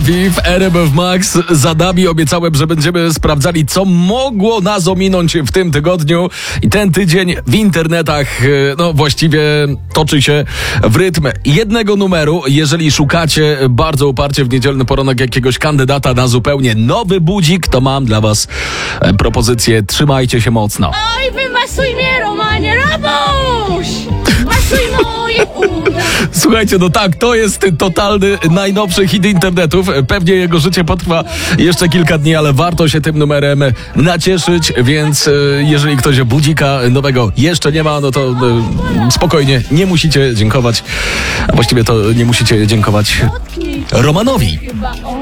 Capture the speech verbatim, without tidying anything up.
W R M F Max za nami obiecałem, że będziemy sprawdzali, co mogło nas ominąć w tym tygodniu. I ten tydzień w internetach, no właściwie toczy się w rytm jednego numeru. Jeżeli szukacie bardzo uparcie w niedzielny poranek jakiegoś kandydata na zupełnie nowy budzik, to mam dla was propozycję. Trzymajcie się mocno. Oj, wymasuj mnie, Romanie, Rabuś! Masuj moje uda. Słuchajcie, no tak, to jest totalny, najnowszy hit internetów. Pewnie jego życie potrwa jeszcze kilka dni, ale warto się tym numerem nacieszyć, więc e, jeżeli ktoś budzika nowego jeszcze nie ma, no to e, spokojnie, nie musicie dziękować. A właściwie to nie musicie dziękować Romanowi. Chyba on.